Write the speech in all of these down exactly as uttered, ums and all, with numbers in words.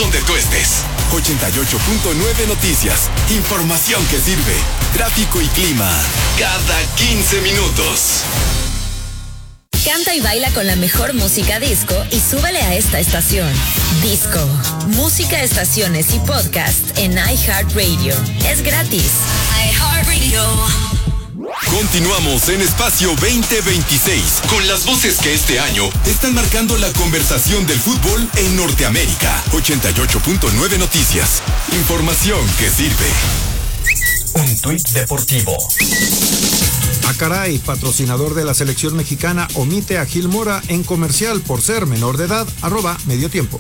donde tú estés. ochenta y ocho punto nueve Noticias. Información que sirve. Tráfico y clima. Cada quince minutos. Canta y baila con la mejor música disco y súbele a esta estación. Disco. Música, estaciones y podcast en iHeartRadio. Es gratis. iHeartRadio. Continuamos en Espacio veinte veintiséis con las voces que este año están marcando la conversación del fútbol en Norteamérica. ochenta y ocho punto nueve Noticias. Información que sirve. Un tuit deportivo. Ah, caray, patrocinador de la selección mexicana omite a Gil Mora en comercial por ser menor de edad, arroba medio tiempo.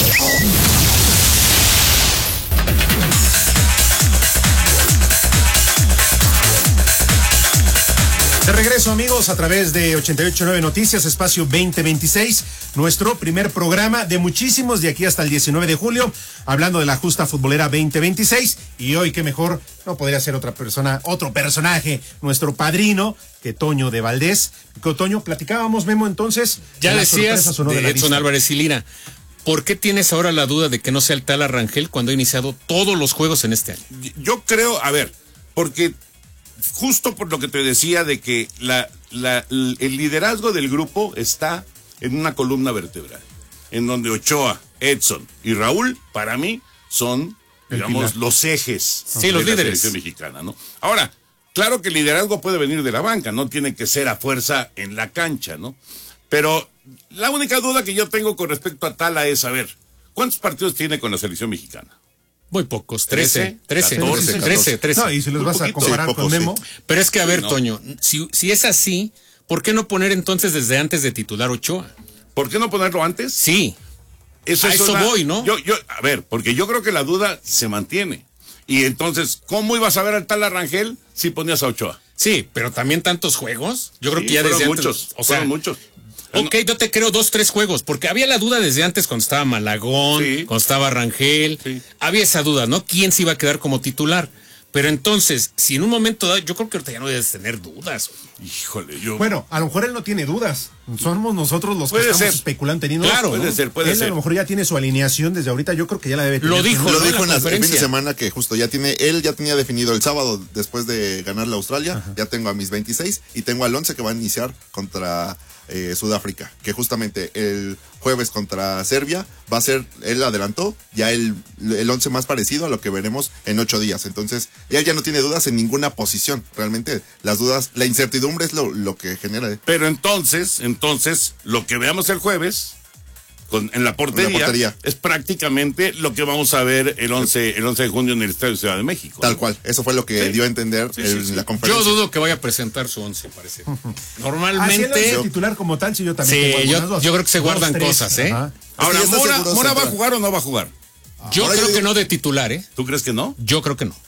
De regreso, amigos, a través de ochenta y ocho punto nueve Noticias, Espacio veinte veintiséis, nuestro primer programa de muchísimos de aquí hasta el diecinueve de julio, hablando de la justa futbolera veinte veintiséis, y hoy, qué mejor, no podría ser otra persona, otro personaje, nuestro padrino, que Toño de Valdés. Con Toño, platicábamos, Memo, entonces. Ya decías de, de de Edson Álvarez y Lira. ¿Por qué tienes ahora la duda de que no sea el tal Rangel cuando ha iniciado todos los juegos en este año? Yo creo, a ver, porque justo por lo que te decía de que la, la, el liderazgo del grupo está en una columna vertebral, en donde Ochoa, Edson y Raúl, para mí, son, digamos, los ejes sí, de los la líderes. selección mexicana, ¿no? Ahora, claro que el liderazgo puede venir de la banca, no tiene que ser a fuerza en la cancha, ¿no? Pero la única duda que yo tengo con respecto a Tala es, a ver, ¿cuántos partidos tiene con la selección mexicana? Muy pocos, trece, trece, catorce, trece, trece. No, y si los vas a comparar sí, poco, con Memo. Sí. Pero es que, a ver, sí, no. Toño, si, si es así, ¿por qué no poner entonces desde antes de titular Ochoa? ¿Por qué no ponerlo antes? Sí. Eso a es eso una, voy, ¿no? Yo, yo, a ver, porque yo creo que la duda se mantiene. Y entonces, ¿cómo ibas a ver al tal Arrangel si ponías a Ochoa? Sí, pero también tantos juegos. Yo creo Sí, que ya fueron desde muchos, antes. O sea, fueron muchos. Ok, yo te creo dos, tres juegos, porque había la duda desde antes cuando estaba Malagón, Sí. cuando estaba Rangel. Sí. Había esa duda, ¿no? ¿Quién se iba a quedar como titular? Pero entonces, si en un momento dado, yo creo que ahorita ya no debes tener dudas. Híjole, yo... Bueno, a lo mejor él no tiene dudas. Somos nosotros los que Puede estamos ser. especulando, teniendo. Claro, puede ¿no? ser, puede él ser. a lo mejor ya tiene su alineación desde ahorita. Yo creo que ya la debe tener. Lo dijo, Lo ¿no? dijo en la- el fin de conferencia. semana que justo ya tiene, él ya tenía definido el sábado después de ganar la Australia, Ajá. ya tengo a mis veintiséis y tengo al once que va a iniciar contra eh, Sudáfrica, que justamente el jueves contra Serbia va a ser, él adelantó, ya el, el once más parecido a lo que veremos en ocho días, entonces él ya no tiene dudas en ninguna posición, realmente las dudas, la incertidumbre es lo, lo que genera. Pero entonces, entonces, lo que veamos el jueves con, en, la portería, en la portería es prácticamente lo que vamos a ver el once, el once de junio en el Estadio de Ciudad de México. Tal ¿no? cual, eso fue lo que Sí. dio a entender Sí, el, sí, sí. la conferencia. Yo dudo que vaya a presentar su once, parece. Así Normalmente. el titular como tal, sí, yo también. Sí, tengo algunas yo, dudas. yo creo que se Dos, guardan tres, cosas, ¿eh? ajá. Ahora, Es que ya está ¿Mora, seguro Mora va a central. jugar o no va a jugar? Yo Ahora creo yo que digo- no de titular, ¿eh? ¿Tú crees que no? Yo creo que no.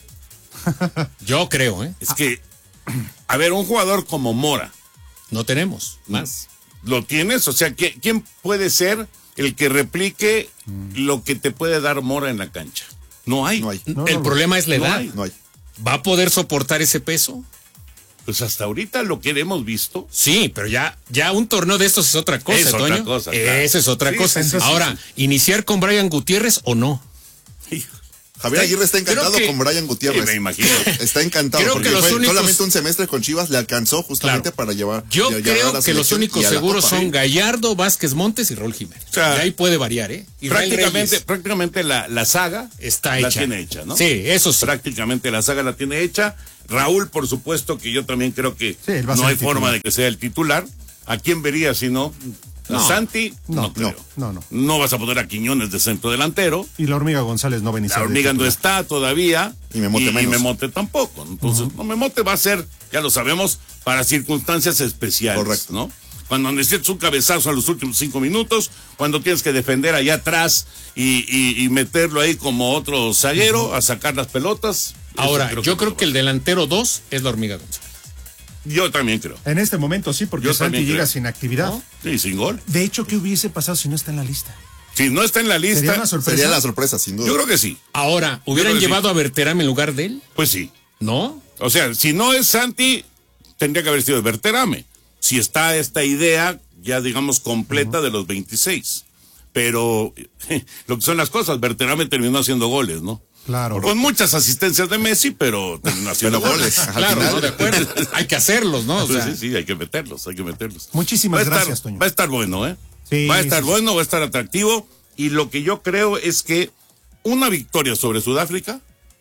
Yo creo, ¿eh? Es que, a ver, un jugador como Mora, No tenemos más. ¿lo tienes? O sea, ¿quién, quién puede ser el que replique lo que te puede dar Mora en la cancha? No hay. No hay, No, El no, problema es la no edad. hay. no hay. ¿Va a poder soportar ese peso? Pues hasta ahorita lo que hemos visto. Sí, pero ya, ya un torneo de estos es otra cosa, Es otra Toño. cosa, claro. Esa es otra Sí, cosa. sí, sí, Ahora, sí, ¿iniciar con Brian Gutiérrez o no? Javier Aguirre está encantado Creo que- con Brian Gutiérrez. Sí, me imagino. Está encantado Creo porque que los fue únicos- solamente un semestre con Chivas le alcanzó justamente Claro. para llevar. Yo lle- llevar a creo la que los selección únicos y a la seguros Copa. son Gallardo, Vázquez Montes y Raúl Jiménez. O sea, y ahí puede variar, ¿eh? Israel Prácticamente, Reyes prácticamente la, la saga está la hecha. tiene hecha, ¿no? Sí, eso sí. Prácticamente la saga la tiene hecha. Raúl, por supuesto, que yo también creo que Sí, él va a no ser hay el forma titular. de que sea el titular. ¿A quién vería si no? ¿A No. Santi? No, No, creo. no, no. No vas a poner a Quiñones de centro delantero. Y la hormiga González no venía. La hormiga no está todavía. Y Memote y, y menos. Memote tampoco. Entonces, no, Memote va a ser, ya lo sabemos, para circunstancias especiales. Correcto. ¿no? Cuando necesitas un cabezazo a los últimos cinco minutos, cuando tienes que defender allá atrás y, y, y meterlo ahí como otro zaguero a sacar las pelotas. Ahora, Eso yo creo no que el delantero dos es la hormiga González. Yo también creo. En este momento sí, porque Yo Santi también llega creo. sin actividad. ¿No? Sí, sin gol. De hecho, ¿qué hubiese pasado si no está en la lista? Si no está en la Sería lista, una sorpresa. Sería la sorpresa, sin duda. yo creo que sí. Ahora, ¿hubieran creo que llevado a Berterame en lugar de él? Pues sí. ¿No? O sea, si no es Santi, tendría que haber sido Berterame. Si está esta idea, ya digamos, completa de los veintiséis. pero lo que son las cosas, Berterame terminó haciendo goles, ¿no? Claro. Con muchas asistencias de Messi, pero terminó haciendo goles. Claro, no, de acuerdo. Hay que hacerlos, ¿no? O Sí, sea, sí, sí, hay que meterlos, hay que meterlos. Muchísimas Va a estar- gracias, Toño. Va a estar bueno, ¿eh? Sí, va a estar sí, bueno, va a estar atractivo. Y lo que yo creo es que una victoria sobre Sudáfrica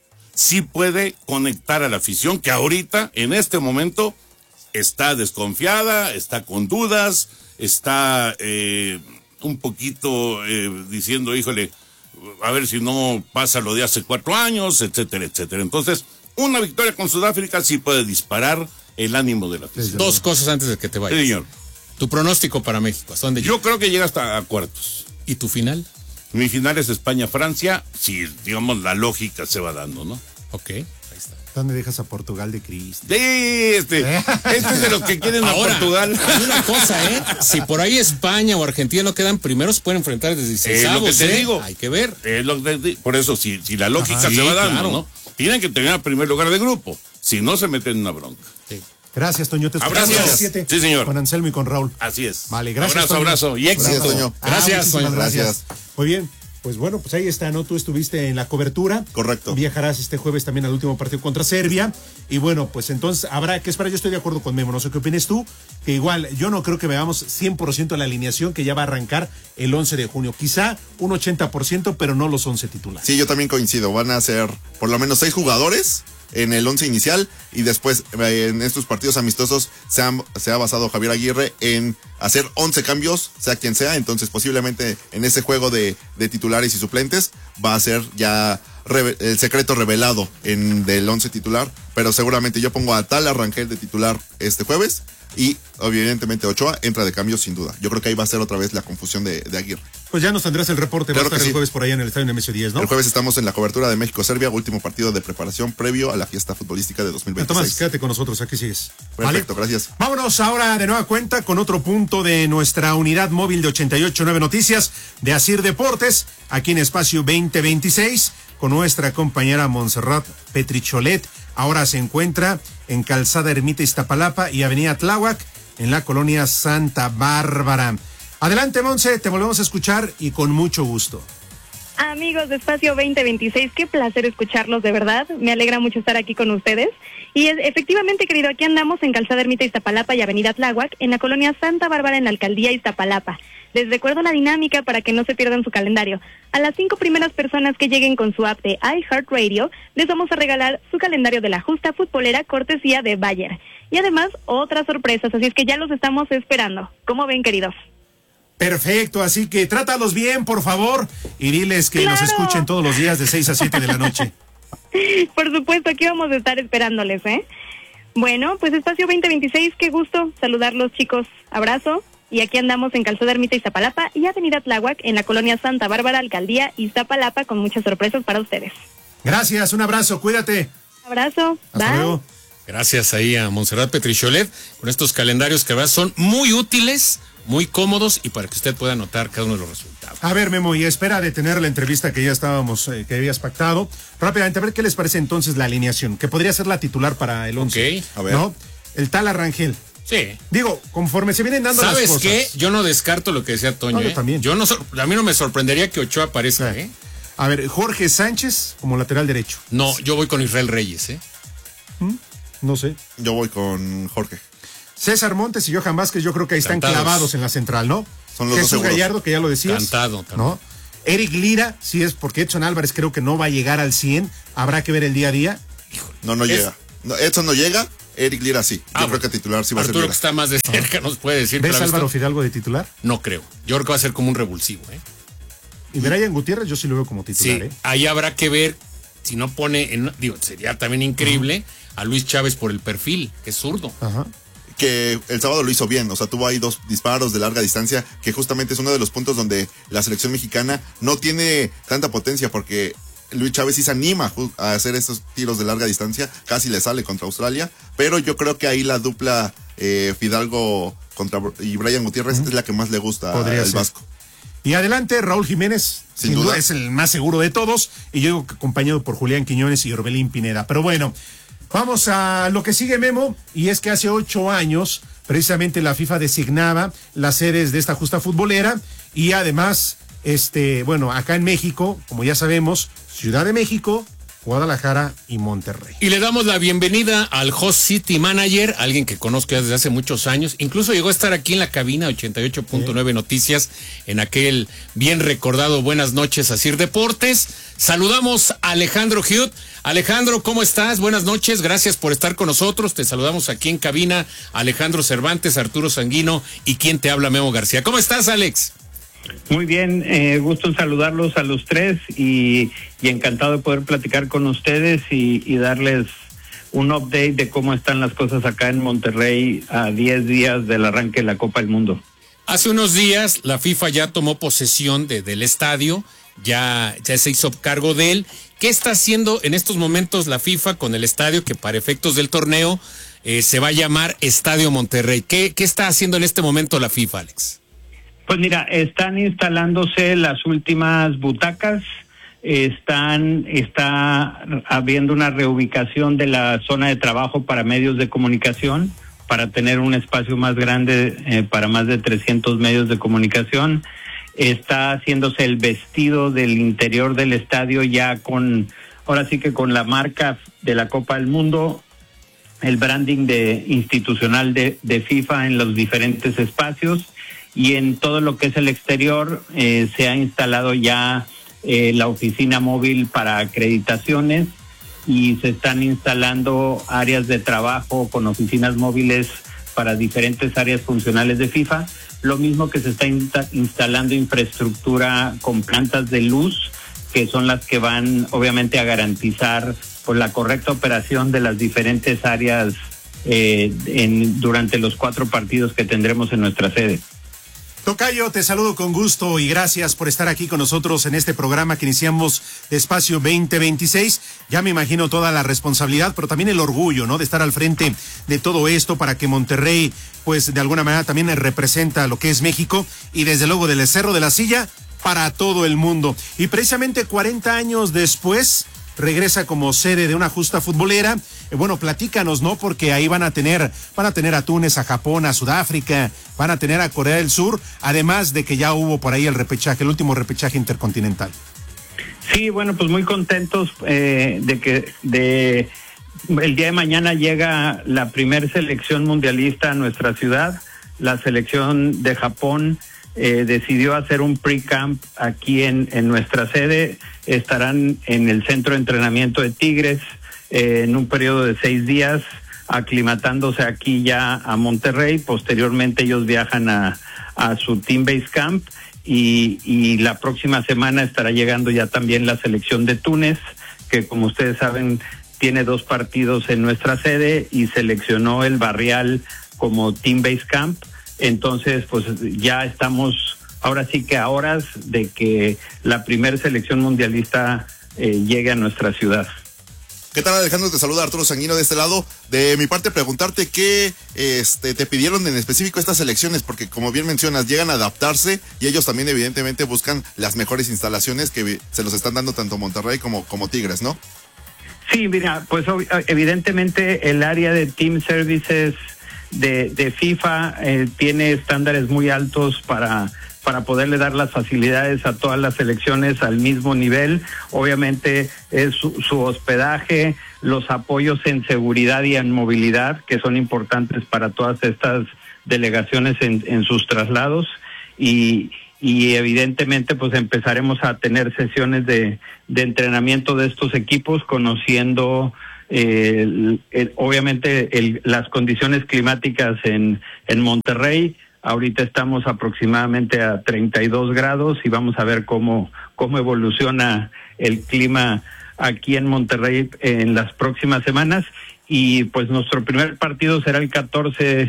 sí puede conectar a la afición que ahorita, en este momento, está desconfiada, está con dudas, está eh, un poquito eh, diciendo, híjole, a ver si no pasa lo de hace cuatro años, etcétera, etcétera. Entonces, una victoria con Sudáfrica sí puede disparar el ánimo de la afición. dos cosas antes de que te vayas. Sí, señor. Tu pronóstico para México, ¿hasta dónde Yo llega? creo que llega hasta a cuartos. ¿Y tu final? Mi final es España-Francia, si, digamos, la lógica se va dando, ¿no? Ok, ahí está. ¿Dónde dejas a Portugal de Cristo? Sí, este, este es de los que quieren Ahora, a Portugal. hay una cosa, ¿eh? Si por ahí España o Argentina no quedan primeros, pueden enfrentar desde Es lo que dieciséis, te ¿eh? digo. Hay que ver. Es lo que te- por eso, si, si la lógica Ajá, se sí, va dando, claro. ¿no? Tienen que terminar en primer lugar de grupo. Si no, se meten en una bronca. Sí. Gracias, Toño. Te escuchamos Abrazo. a las siete. Sí, señor. Con Anselmo y con Raúl. Así es. Vale, gracias. Abrazo, Toño. abrazo. Y éxito. Gracias, Toño. Ah, Gracias, muchísimas Toño. gracias. Gracias. Muy bien. Pues bueno, pues ahí está, ¿no? Tú estuviste en la cobertura. Correcto. Viajarás este jueves también al último partido contra Serbia. Y bueno, pues entonces habrá que esperar. Yo estoy de acuerdo con Memo, no sé qué opinas tú. Que igual, yo no creo que veamos cien por ciento la alineación que ya va a arrancar el once de junio. Quizá un ochenta por ciento, pero no los once titulares. Sí, yo también coincido. Van a ser por lo menos seis jugadores en el once inicial y después eh, en estos partidos amistosos se, han- se ha basado Javier Aguirre en hacer once cambios, sea quien sea. Entonces posiblemente en ese juego de, de titulares y suplentes va a ser ya reve- el secreto revelado en del once titular. Pero seguramente yo pongo a Tala Rangel de titular este jueves y evidentemente Ochoa entra de cambio sin duda. Yo creo que ahí va a ser otra vez la confusión de, de Aguirre. Pues ya nos tendrás el reporte. Claro va a estar que el sí. jueves por allá en el estadio Nemesio diez, ¿no? El jueves estamos en la cobertura de México-Serbia, último partido de preparación previo a la fiesta futbolística de dos mil veintiséis. Tomás, quédate con nosotros, aquí sigues. Perfecto, gracias. Vámonos ahora de nueva cuenta con otro punto de nuestra unidad móvil de ochenta y ocho punto nueve Noticias de Asir Deportes, aquí en Espacio veinte veintiséis, con nuestra compañera Montserrat Petricholet. Ahora se encuentra en Calzada Ermita Iztapalapa y Avenida Tláhuac, en la colonia Santa Bárbara. Adelante, Monse, te volvemos a escuchar y con mucho gusto. Amigos de Espacio veinte veintiséis, qué placer escucharlos, de verdad. Me alegra mucho estar aquí con ustedes. Y es, efectivamente, querido, aquí andamos en Calzada Ermita Iztapalapa y Avenida Tláhuac, en la colonia Santa Bárbara, en la alcaldía Iztapalapa. Les recuerdo la dinámica para que no se pierdan su calendario. A las cinco primeras personas que lleguen con su app de iHeartRadio, les vamos a regalar su calendario de la justa futbolera cortesía de Bayer. Y además, otras sorpresas, así es que ya los estamos esperando. ¿Cómo ven, queridos? Perfecto, así que trátalos bien, por favor, y diles que ¡Claro! nos escuchen todos los días de seis a siete de la noche. Por supuesto, aquí vamos a estar esperándoles, ¿eh? Bueno, pues Espacio veinte veintiséis, qué gusto saludarlos, chicos. Abrazo. Y aquí andamos en Calzada Ermita Iztapalapa y Avenida Tláhuac, en la colonia Santa Bárbara, alcaldía Iztapalapa, con muchas sorpresas para ustedes. Gracias, un abrazo, cuídate. Abrazo. Hasta Bye. luego. Gracias ahí a Montserrat Petricholet con estos calendarios que verdad son muy útiles, muy cómodos y para que usted pueda anotar cada uno de los resultados. A ver, Memo, y espera de tener la entrevista que ya estábamos, eh, que habías pactado. Rápidamente, a ver qué les parece entonces la alineación, que podría ser la titular para el once. Ok. A ver. ¿No? El Tala Rangel. Sí. Digo, conforme se vienen dando las ¿Sabes cosas. qué? Yo no descarto lo que decía Toño. No, yo ¿eh? también. Yo no, sor- a mí no me sorprendería que Ochoa aparezca, ¿eh? A ver, Jorge Sánchez como lateral derecho. No, yo voy con Israel Reyes, ¿eh? No sé. Yo voy con Jorge. César Montes y Johan Vázquez, yo creo que ahí están Cantados. clavados en la central, ¿no? Son los dos Jesús seguros. Gallardo, que ya lo decías. Cantado también. ¿No? Eric Lira, sí es porque Edson Álvarez creo que no va a llegar al cien. Habrá que ver el día a día. No, no Es- llega. No, Edson no llega, Eric Lira sí. Yo Ah, creo bueno. que titular sí va a ser Arturo, que Lira. está más de cerca, nos puede decir. ¿Ves pero a ha visto- Álvaro Fidalgo de titular? No creo. Yo creo que va a ser como un revulsivo, ¿eh? Y Brian Gutiérrez yo sí lo veo como Sí, titular, ¿eh? ahí habrá que ver si no pone, en, digo, sería también increíble a Luis Chávez por el perfil, que es zurdo. Ajá. Que el sábado lo hizo bien, o sea, tuvo ahí dos disparos de larga distancia, que justamente es uno de los puntos donde la selección mexicana no tiene tanta potencia, porque Luis Chávez sí se anima ju- a hacer estos tiros de larga distancia, casi le sale contra Australia, pero yo creo que ahí la dupla eh, Fidalgo contra y Brian Gutiérrez es la que más le gusta Podría al ser. Vasco. Y adelante, Raúl Jiménez, sin, Sin duda. duda. es el más seguro de todos, y yo digo que acompañado por Julián Quiñones y Orbelín Pineda. Pero bueno, vamos a lo que sigue, Memo, y es que hace ocho años, precisamente la FIFA designaba las sedes de esta justa futbolera, y además este, bueno, acá en México, como ya sabemos, Ciudad de México, Guadalajara y Monterrey. Y le damos la bienvenida al Host City Manager, alguien que conozco desde hace muchos años. Incluso llegó a estar aquí en la cabina ochenta y ocho punto nueve Noticias en aquel bien recordado Buenas noches a Sir Deportes. Saludamos a Alejandro Hugh. Alejandro, ¿cómo estás? Buenas noches, gracias por estar con nosotros. Te saludamos aquí en cabina Alejandro Cervantes, Arturo Sanguino y quien te habla, Memo García. ¿Cómo estás, Alex? Muy bien, eh, gusto en saludarlos a los tres y, y encantado de poder platicar con ustedes y, y darles un update de cómo están las cosas acá en Monterrey a diez días del arranque de la Copa del Mundo. Hace unos días la FIFA ya tomó posesión de, del estadio, ya, ya se hizo cargo de él. ¿Qué está haciendo en estos momentos la FIFA con el estadio que para efectos del torneo eh, se va a llamar Estadio Monterrey? ¿Qué, qué está haciendo en este momento la FIFA, Alex? Pues mira, están instalándose las últimas butacas, están está habiendo una reubicación de la zona de trabajo para medios de comunicación, para tener un espacio más grande eh, para más de trescientos medios de comunicación. Está haciéndose el vestido del interior del estadio ya con, ahora sí que con la marca de la Copa del Mundo, el branding de institucional de, de FIFA en los diferentes espacios. Y en todo lo que es el exterior eh, se ha instalado ya eh, la oficina móvil para acreditaciones y se están instalando áreas de trabajo con oficinas móviles para diferentes áreas funcionales de FIFA. Lo mismo que se está insta- instalando infraestructura con plantas de luz, que son las que van obviamente a garantizar pues, la correcta operación de las diferentes áreas eh, en, durante los cuatro partidos que tendremos en nuestra sede. Tocayo, te saludo con gusto y gracias por estar aquí con nosotros en este programa que iniciamos de Espacio veinte veintiséis. Ya me imagino toda la responsabilidad, pero también el orgullo, ¿no? De estar al frente de todo esto para que Monterrey, pues de alguna manera también representa lo que es México y desde luego del Cerro de la Silla para todo el mundo. Y precisamente cuarenta años después regresa como sede de una justa futbolera. Eh, bueno, platícanos, ¿no? Porque ahí van a tener, van a tener a Túnez, a Japón, a Sudáfrica, van a tener a Corea del Sur, además de que ya hubo por ahí el repechaje, el último repechaje intercontinental. Sí, bueno, pues muy contentos eh, de que de el día de mañana llega la primer selección mundialista a nuestra ciudad, la selección de Japón. Eh, decidió hacer un pre-camp aquí en, en nuestra sede. Estarán en el centro de entrenamiento de Tigres eh, en un periodo de seis días, aclimatándose aquí ya a Monterrey. Posteriormente ellos viajan a, a su Team Base Camp y, y la próxima semana estará llegando ya también la selección de Túnez, que como ustedes saben tiene dos partidos en nuestra sede y seleccionó el Barrial como Team Base Camp. Entonces, pues ya estamos ahora sí que a horas de que la primer selección mundialista eh, llegue a nuestra ciudad. ¿Qué tal, Alejandro? Te saluda Arturo Sanguino de este lado. De mi parte, preguntarte qué este, te pidieron en específico estas selecciones, porque como bien mencionas, llegan a adaptarse y ellos también evidentemente buscan las mejores instalaciones que se los están dando tanto Monterrey como, como Tigres, ¿no? Sí, mira, pues evidentemente el área de Team Services de, de FIFA eh, tiene estándares muy altos para, para poderle dar las facilidades a todas las selecciones al mismo nivel. Obviamente es su, su hospedaje, los apoyos en seguridad y en movilidad, que son importantes para todas estas delegaciones en, en sus traslados, y, y evidentemente pues empezaremos a tener sesiones de, de entrenamiento de estos equipos, conociendo Eh, el, el, obviamente el, las condiciones climáticas en, en Monterrey. Ahorita estamos aproximadamente a treinta y dos grados y vamos a ver cómo, cómo evoluciona el clima aquí en Monterrey en las próximas semanas. Y pues nuestro primer partido será el catorce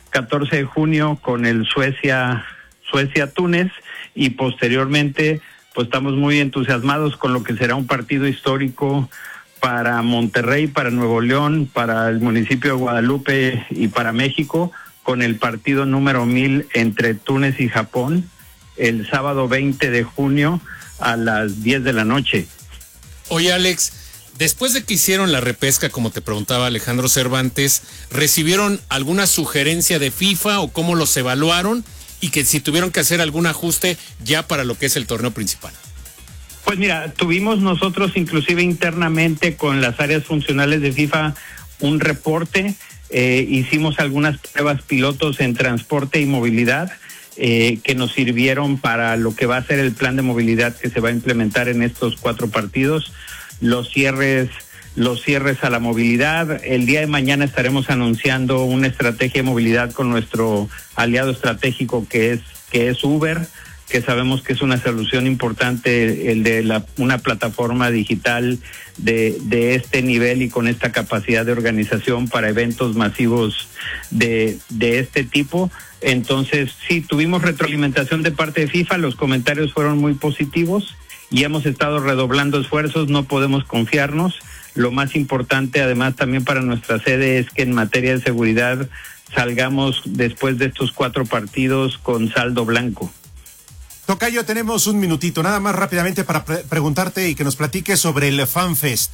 de junio con el Suecia Suecia-Túnez, y posteriormente pues estamos muy entusiasmados con lo que será un partido histórico para Monterrey, para Nuevo León, para el municipio de Guadalupe y para México, con el partido número mil entre Túnez y Japón, el sábado veinte de junio a las diez de la noche. Oye, Alex, después de que hicieron la repesca, como te preguntaba Alejandro Cervantes, ¿recibieron alguna sugerencia de FIFA o cómo los evaluaron? y que si tuvieron que hacer algún ajuste ya para lo que es el torneo principal. Pues mira, tuvimos nosotros inclusive internamente con las áreas funcionales de FIFA un reporte, eh, hicimos algunas pruebas pilotos en transporte y movilidad eh, que nos sirvieron para lo que va a ser el plan de movilidad que se va a implementar en estos cuatro partidos, los cierres, los cierres a la movilidad. El día de mañana estaremos anunciando una estrategia de movilidad con nuestro aliado estratégico que es, que es Uber, que sabemos que es una solución importante el de la, una plataforma digital de, de este nivel y con esta capacidad de organización para eventos masivos de, de este tipo. Entonces, sí, tuvimos retroalimentación de parte de FIFA, los comentarios fueron muy positivos y hemos estado redoblando esfuerzos, no podemos confiarnos. Lo más importante, además, también para nuestra sede es que en materia de seguridad salgamos después de estos cuatro partidos con saldo blanco. Tocayo, tenemos un minutito, nada más rápidamente para pre- preguntarte y que nos platiques sobre el FanFest.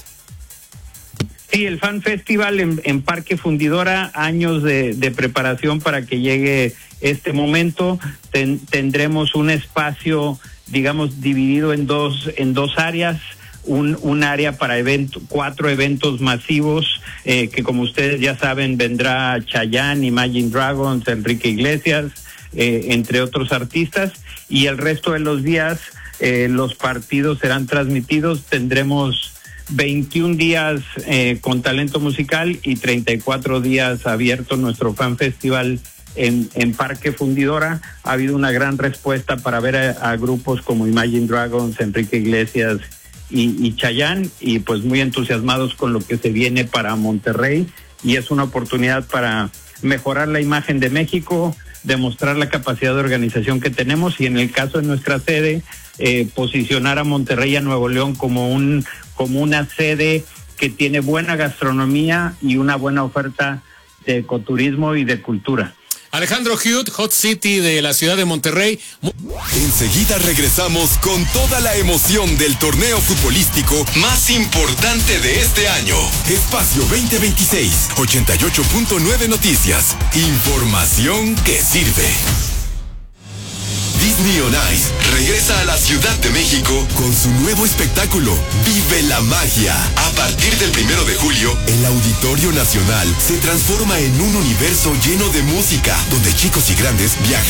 Sí, el Fan Festival en, en Parque Fundidora, años de, de preparación para que llegue este momento. Ten, tendremos un espacio, digamos, dividido en dos, en dos áreas. Un, un área para evento, cuatro eventos masivos, eh, que como ustedes ya saben, vendrá Chayanne, Imagine Dragons, Enrique Iglesias, eh, entre otros artistas, y el resto de los días eh, los partidos serán transmitidos. Tendremos veintiún días eh, con talento musical y treinta y cuatro días abierto nuestro Fan Festival en, en Parque Fundidora. Ha habido una gran respuesta para ver a, a grupos como Imagine Dragons, Enrique Iglesias y, y Chayanne, y pues muy entusiasmados con lo que se viene para Monterrey, y es una oportunidad para mejorar la imagen de México, demostrar la capacidad de organización que tenemos y en el caso de nuestra sede, eh, posicionar a Monterrey y a Nuevo León como un como una sede que tiene buena gastronomía y una buena oferta de ecoturismo y de cultura. Alejandro Hughes, Hot City de la ciudad de Monterrey. Enseguida regresamos con toda la emoción del torneo futbolístico más importante de este año. Espacio veinte veintiséis, ochenta y ocho punto nueve Noticias. Información que sirve. Disney on Ice regresa a la Ciudad de México con su nuevo espectáculo, Vive la Magia. A partir del primero de julio, el Auditorio Nacional se transforma en un universo lleno de música, donde chicos y grandes viajan